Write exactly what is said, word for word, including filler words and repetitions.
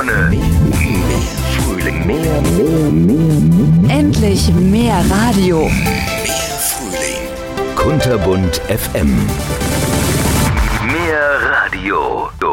Sonne, mehr Frühling, mehr, mehr, mehr. Endlich mehr Radio. Mehr Frühling. Kunterbunt F M. Mehr Radio.